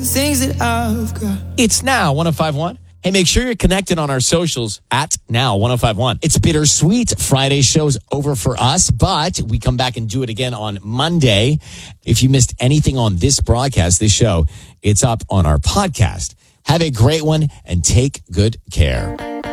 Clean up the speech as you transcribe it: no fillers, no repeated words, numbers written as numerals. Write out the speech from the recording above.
Things that I've got. It's Now 105.1. Hey, make sure you're connected on our socials at Now 105.1. It's bittersweet. Friday show's over for us, but we come back and do it again on Monday. If you missed anything on this broadcast, this show, it's up on our podcast. Have a great one and take good care.